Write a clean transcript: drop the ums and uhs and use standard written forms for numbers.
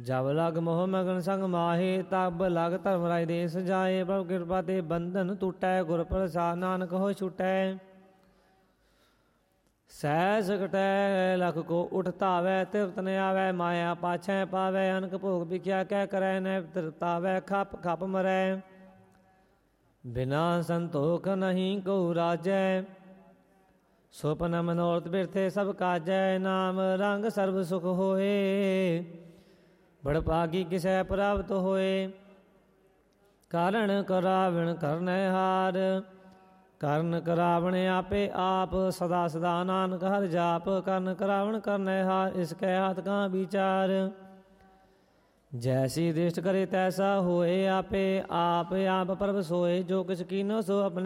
ਜਬ ਲਗ ਮੋਹ ਮਗਨ ਸੰਗ ਮਾਹੇ, ਤਬ ਲਗ ਧਰਮ ਰਾਜ ਦੇਸ ਜਾਏ। ਪ੍ਰਭ ਕਿਰਪਾ ਤੇ ਬੰਧਨ ਟੁਟੈ, ਗੁਰ ਪ੍ਰਸਾਦ ਨਾਨਕ ਹੋਇ ਛੁਟੈ। ਸਹਿ ਸਕਟੈ ਲਖ ਕੋ ਉਠ ਧਾਵੈ, ਤ੍ਰਿਪਤ ਨ ਆਵੈ ਮਾਇਆ ਪਾਛੈ ਪਾਵੈ। ਅਨਕ ਭੋਗ ਵਿਖਿਆ ਕਹਿ ਕਰੈ, ਨਹਿ ਤ੍ਰਿਪਤਾਵੈ ਖਪ ਖਪ ਮਰੈ। ਬਿਨਾ ਸੰਤੋਖ ਨਹੀਂ ਕਉ ਰਾਜੈ, ਸੁਪਨ ਮਨੋਰਥ ਬਿਰਥੇ ਸਭ ਕਾਜੈ। ਨਾਮ ਰੰਗ ਸਰਬ ਸੁਖ ਹੋਏ, ਬੜ ਭਾਗੀ ਕਿਸੈ ਪ੍ਰਾਪਤ ਹੋਏ। ਕਾਰਣ ਕਰਾਵਣ ਕਰਨੈ ਹਾਰ, ਕਰਨ ਕਰਾਵਣ ਆਪੇ ਆਪ। ਸਦਾ ਸਦਾ ਨਾਨਕ ਹਰਿ ਜਾਪ, ਕਰਨ ਕਰਾਵਣ ਕਰਨੈ ਹਾਰ। ਇਸ ਕੈ ਹੱਥ ਕਾ ਵਿਚਾਰ, ਜੈਸੀ ਦ੍ਰਿਸ਼ਟ ਕਰੇ ਤੈਸਾ ਹੋਏ। ਆਪੇ ਆਪ ਆਪ ਪ੍ਰਭ ਸੋਏ, ਜੋ ਕਿਛ ਕੀਨੋ ਸੋ ਆਪਣੇ